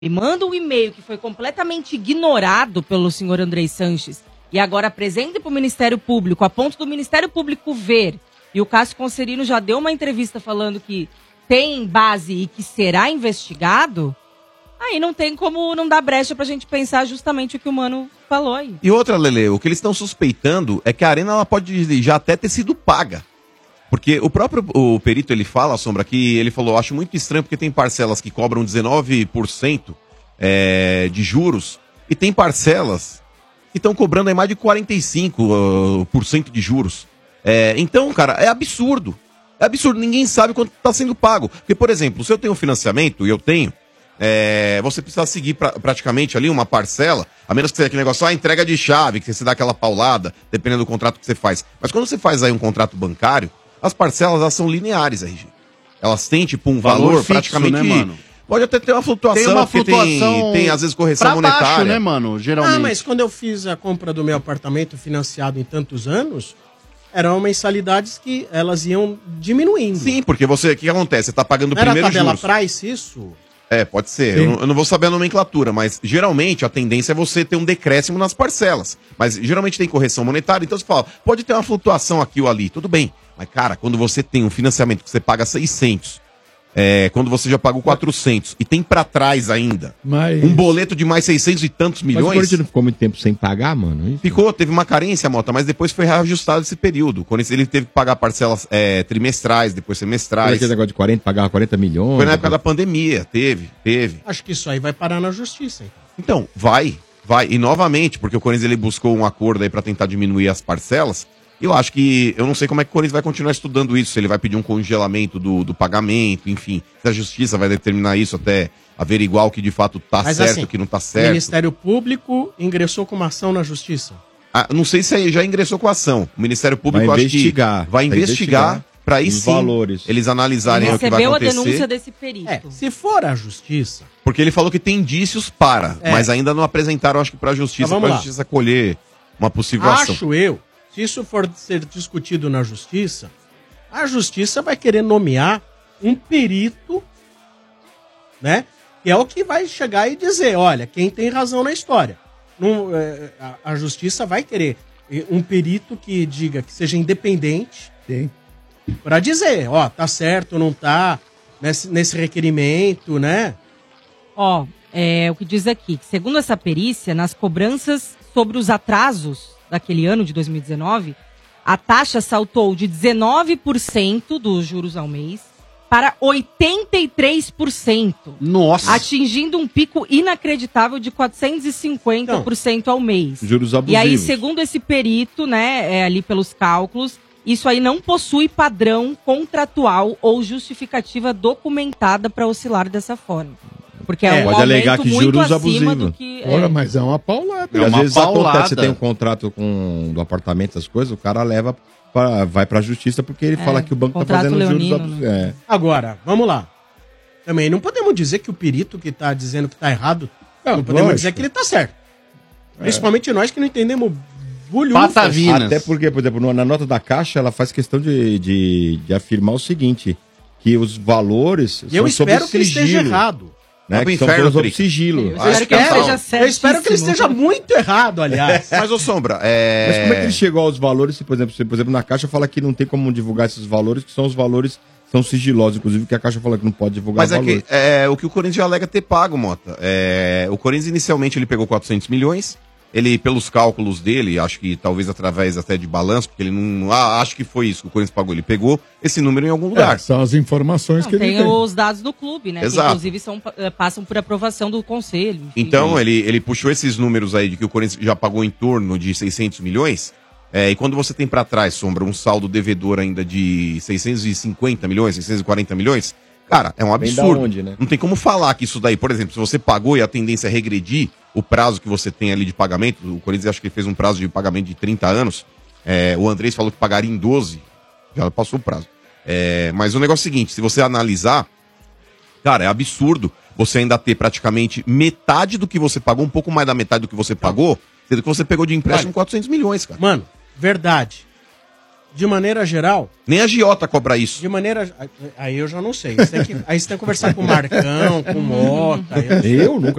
e manda um e-mail que foi completamente ignorado pelo senhor Andrei Sanches e agora apresenta para o Ministério Público, a ponto do Ministério Público ver, e o Cássio Concerino já deu uma entrevista falando que tem base e que será investigado, aí não tem como não dar brecha pra gente pensar justamente o que o Mano falou aí. E outra, Lele, o que eles estão suspeitando é que a arena ela pode já até ter sido paga. Porque o perito, ele fala, Sombra, que ele falou, acho muito estranho porque tem parcelas que cobram 19% de juros e tem parcelas que estão cobrando aí mais de 45% de juros. Então, cara, é absurdo. É absurdo, ninguém sabe quanto está sendo pago. Porque, por exemplo, se eu tenho um financiamento, e eu tenho, você precisa seguir praticamente ali uma parcela, a menos que seja aquele negócio, entrega de chave, que você dá aquela paulada, dependendo do contrato que você faz. Mas quando você faz aí um contrato bancário, as parcelas elas são lineares, RG. Elas têm, tipo, um valor fixo, praticamente... né, mano? Pode até ter uma flutuação, tem uma flutuação tem às vezes correção monetária. Baixo, né, mano? Geralmente. Mas quando eu fiz a compra do meu apartamento financiado em tantos anos, eram mensalidades que elas iam diminuindo. Sim, porque o que acontece? Você tá pagando o Era primeiro tabela juros. price isso? Pode ser. Eu não vou saber a nomenclatura, mas geralmente a tendência é você ter um decréscimo nas parcelas. Mas geralmente tem correção monetária, então você fala, pode ter uma flutuação aqui ou ali, tudo bem. Mas, cara, quando você tem um financiamento que você paga 600, quando você já pagou 400 e tem pra trás ainda um boleto de mais 600 e tantos milhões... Mas o Corinthians não ficou muito tempo sem pagar, mano? Isso? Ficou, teve uma carência, Mota, mas depois foi reajustado esse período. Quando ele teve que pagar parcelas trimestrais, depois semestrais. Foi aquele negócio de 40, pagava 40 milhões. Foi na época da pandemia, teve. Acho que isso aí vai parar na justiça. Então, vai. E novamente, porque o Corinthians ele buscou um acordo aí pra tentar diminuir as parcelas. Eu acho que, eu não sei como é que o Corinthians vai continuar estudando isso, se ele vai pedir um congelamento do pagamento, enfim, se a justiça vai determinar isso até averiguar o que de fato tá Mas, certo, assim, o que não tá O certo. Ministério Público ingressou com uma ação na justiça. Não sei se aí já ingressou com a ação. O Ministério Público Vai acho investigar. que vai investigar para aí os sim valores. eles analisarem o que vai Recebeu a acontecer. denúncia desse perito. Se for a justiça... Porque ele falou que tem indícios mas ainda não apresentaram, acho que pra justiça, Então, vamos pra lá. justiça colher uma possível ação. Acho eu, se isso for ser discutido na justiça, a justiça vai querer nomear um perito, né? Que é o que vai chegar e dizer, olha, quem tem razão na história. A justiça vai querer um perito que diga que seja independente para dizer, tá certo ou não tá nesse requerimento, né? O que diz aqui, que segundo essa perícia, nas cobranças sobre os atrasos daquele ano de 2019, a taxa saltou de 19% dos juros ao mês para 83%. Nossa! Atingindo um pico inacreditável de 450% ao mês. Juros E abusivos. aí, segundo esse perito, né, ali pelos cálculos, isso aí não possui padrão contratual ou justificativa documentada para oscilar dessa forma. Porque é um pode alegar aumento que muito juros acima abusivos. do que... Ora, mas é uma paulada. Porque às vezes paulada. acontece, você tem um contrato do apartamento, essas coisas, o cara vai pra justiça porque ele fala que o banco tá contrato fazendo juros leonino, abusivos. Agora, vamos lá. Também não podemos dizer que o perito que tá dizendo que tá errado, não podemos lógico. dizer que ele tá certo. Principalmente nós que não entendemos bulhufas. Patavinas. Até porque, por exemplo, na nota da Caixa, ela faz questão de afirmar o seguinte, que os valores E eu espero que ele esteja errado. Né, Vai pro que são inferno, todos sob Trick. sigilo. Eu espero que ele esteja certo. Eu espero que ele esteja muito errado, aliás. Mas, ô Sombra, Mas como é que ele chegou aos valores, se, por exemplo, na Caixa fala que não tem como divulgar esses valores, que são os valores que são sigilosos, inclusive que a Caixa fala que não pode divulgar Mas valores. o que o Corinthians já alega ter pago, Mota. O Corinthians inicialmente ele pegou 400 milhões. Ele, pelos cálculos dele, acho que talvez através até de balanço, porque ele não. acho que foi isso que o Corinthians pagou. Ele pegou esse número em algum lugar. São as informações que ele Tem tem. os dados do clube, né? Exato. Que inclusive passam por aprovação do conselho. enfim. Então, ele puxou esses números aí de que o Corinthians já pagou em torno de 600 milhões. E quando você tem pra trás, Sombra, um saldo devedor ainda de 650 milhões, 640 milhões, cara, é um Vem da absurdo. onde, né? Não tem como falar que isso daí, por exemplo, se você pagou e a tendência é regredir o prazo que você tem ali de pagamento, o Corinthians acho que fez um prazo de pagamento de 30 anos, o Andrés falou que pagaria em 12, já passou o prazo. Mas o negócio é o seguinte, se você analisar, cara, é absurdo você ainda ter praticamente metade do que você pagou, um pouco mais da metade do que você pagou, sendo que você pegou de empréstimo 400 milhões, cara. Mano, verdade. de maneira geral... Nem a Giota cobra isso. De maneira... Aí eu já não sei. Aí você tem que conversar com o Marcão, com o Mota. Eu nunca